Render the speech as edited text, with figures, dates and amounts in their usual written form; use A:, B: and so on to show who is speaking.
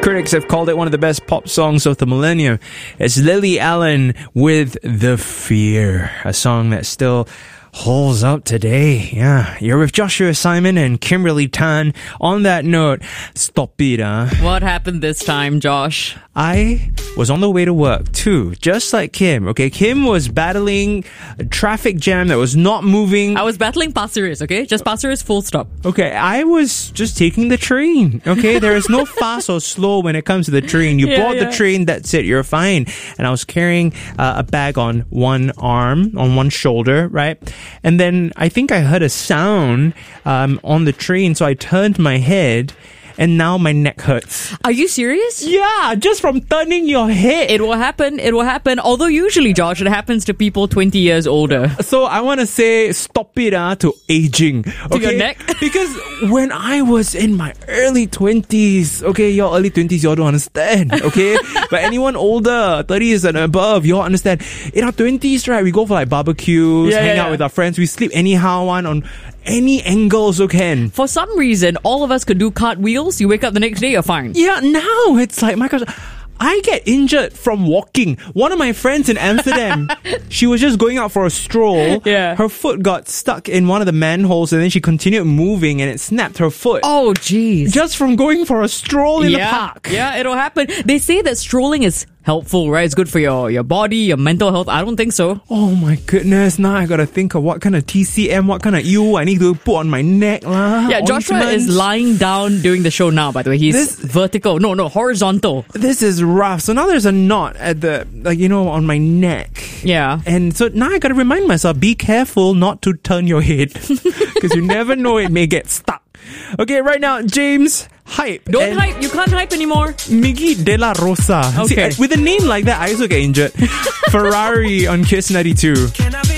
A: Critics have called it one of the best pop songs of the millennium. It's Lily Allen with The Fear, a song that still holds up today. Yeah, you're with Joshua Simon and Kimberly Tan. On that note, stop it,
B: What happened this time, Josh?
A: I was on the way to work too, just like Kim. Okay, Kim was battling a traffic jam that was not moving.
B: I was battling Pasir Ris, okay? Just Pasir Ris, full stop.
A: Okay, I was just taking the train. Okay, there is no fast or slow when it comes to the train. You board the train, that's it, you're fine. And I was carrying a bag on one arm, on one shoulder, right? And then I think I heard a sound on the train, so I turned my head. And now my neck hurts.
B: Are you serious?
A: Yeah, just from turning your head.
B: It will happen. It will happen. Although usually, Josh, it happens to people 20 years older.
A: So I want to say stop it to aging.
B: To your neck?
A: Because when I was in my early 20s, okay, your early 20s, y'all don't understand, okay? But anyone older, 30s and above, y'all understand. In our 20s, right, we go for like barbecues, hang out with our friends, we sleep anyhow on any angle also can.
B: For some reason, all of us could do cartwheels. You wake up the next day, you're fine.
A: Yeah, now it's like, my gosh, I get injured from walking. One of my friends in Amsterdam, she was just going out for a stroll.
B: Yeah.
A: Her foot got stuck in one of the manholes and then she continued moving and it snapped her foot.
B: Oh, jeez.
A: Just from going for a stroll in the park.
B: Yeah, it'll happen. They say that strolling is helpful, right? It's good for your body, your mental health. I don't think so.
A: Oh my goodness. Now I gotta think of what kind of TCM, what kind of EU I need to put on my neck lah.
B: Yeah, Joshua is lying down during the show now, by the way. He's vertical. No, horizontal.
A: This is rough. So now there's a knot at the, on my neck.
B: Yeah.
A: And so now I gotta remind myself, be careful not to turn your head. Because you never know, it may get stuck. Okay, right now, James, hype.
B: Don't hype. You can't hype anymore.
A: Miggy De La Rosa.
B: Okay.
A: See, with a name like that, I also get injured. Ferrari on Kiss 92.